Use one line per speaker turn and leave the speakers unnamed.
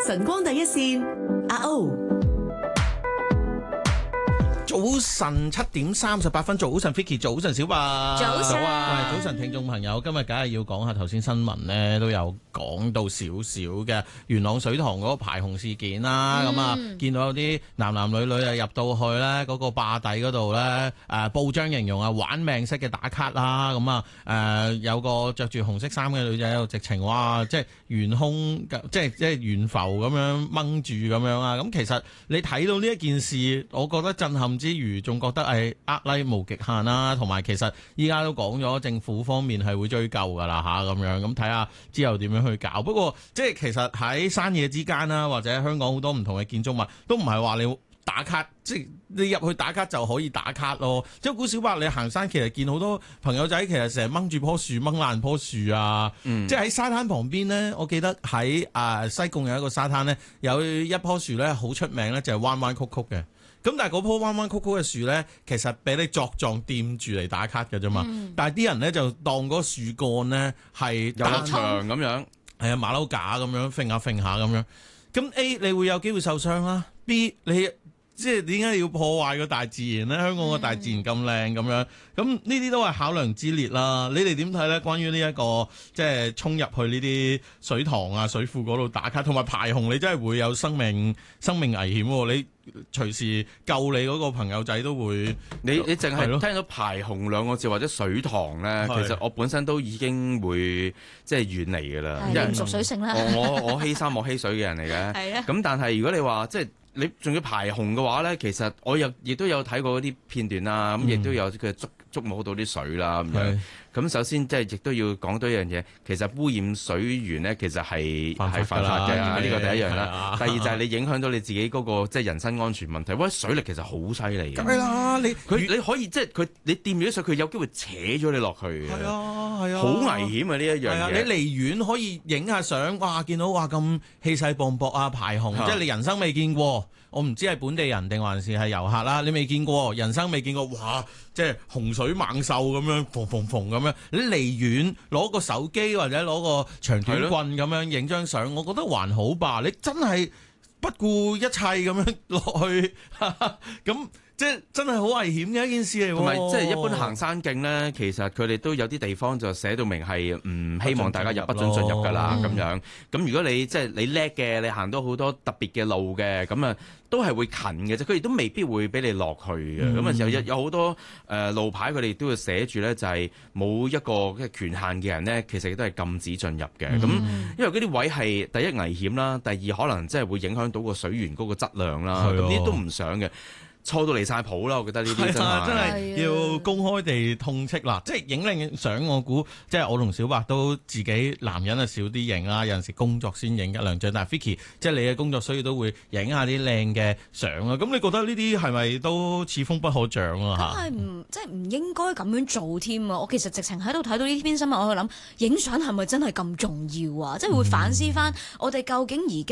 晨光第一線，阿 O。
早晨7:38，早晨 Vicky， 早晨小白，
早晨
早晨聽眾朋友，今日梗係要講下頭先新聞呢都有講到少少嘅元朗水塘嗰個排洪事件啦。咁啊，見到有啲男女入到去呢嗰個壩底嗰度呢，報章形容啊玩命式嘅打卡啦。咁啊有個着住紅色衫嘅女仔喺度直情哇，即係懸空即係懸浮咁樣掹住咁樣啊。咁其實你睇到呢一件事，我覺得震撼之餘，仲覺得係厄拉無極限啦，同埋其實依家都講咗政府方面係會追究噶啦嚇，咁樣咁睇下之後點樣去搞。不過即係其實喺山野之間啦，或者香港好多唔同嘅建築物都唔係話你打卡，即係你入去打卡就可以打卡咯。即係古小白，你行山其實見好多朋友仔其實成日掹住棵樹掹爛棵樹啊。即係喺沙灘旁邊呢，我記得喺西貢有一個沙灘呢，有一棵樹呢好出名呢，就係彎彎曲曲嘅。咁但係嗰棵彎彎曲曲嘅樹咧，其實俾你作狀掂住嚟打卡嘅啫嘛。但係啲人咧就當嗰個樹幹咧係
遊樂場咁樣，
係啊馬騮架咁樣揈下揈下咁樣。咁 A 你會有機會受傷啦。B 你即係點解你要破壞個大自然咧？香港個大自然咁靚咁樣，咁呢啲都係考量之列啦。你哋點睇咧？關於呢一個即係衝入去呢啲水塘啊、水庫嗰度打卡，同埋排洪，你真係會有生命危險喎。你隨時救你嗰個朋友仔都會，
你淨係聽到排洪兩個字或者水塘咧，其實我本身都已經會即係遠離㗎啦。因為
唔熟水性啦。
我欺山莫欺水嘅人嚟嘅。係啊。咁但係如果你話即係你仲要排洪嘅話咧，其實我亦都有睇過嗰啲片段啦，咁亦都有佢觸摸到啲水啦咁樣。咁首先即係亦都要講多一樣嘢，其實污染水源咧，其實係犯法嘅，呢個第一樣啦。第二就係你影響到你自己嗰個即係人身安全問題。喂，水力其實好犀利嘅。
梗係啦，你
可以即係你掂住啲水，佢有機會扯咗你落去嘅。係啊，好危險啊！呢一樣嘢。
你離遠可以影下相，哇！見到哇咁氣勢磅礴啊，排洪，即係你人生未見過。我唔知係本地人定還是係遊客啦，你未見過，人生未見過，哇！即係洪水猛獸咁樣，縫咁樣，你離遠攞個手機或者攞個長短棍咁樣影張相，我覺得還好吧。你真係不顧一切咁樣落去，咁即係真係好危險嘅一件事嚟喎。
同埋即係一般行山徑咧，其實佢哋都有啲地方就寫到明係唔希望大家不准進入㗎啦咁樣。咁如果你即係你叻嘅，你行到好多特別嘅路嘅，咁啊都係會近嘅啫。佢哋都未必會俾你落去嘅。咁啊有好多路牌，佢哋都會寫住咧，就係冇一個權限嘅人咧，其實亦都係禁止進入嘅。咁因為嗰啲位係第一危險啦，第二可能即係會影響到個水源嗰個質量啦。咁呢啲都唔想嘅。錯到離晒譜啦！我覺得呢啲真
係要公開地痛斥啦。即係影靚相，我估即係我同小白都自己男人啊少啲影啦，有陣時工作先影一兩張。但係 Vicky 即係你嘅工作需要都會影下啲靚嘅相啊。咁你覺得呢啲係咪都似風不可長啊？嚇，
即係唔應該咁樣做添啊！我其實直情喺度睇到呢篇新聞，我去諗影相係咪真係咁重要啊？即係會反思翻我哋究竟而家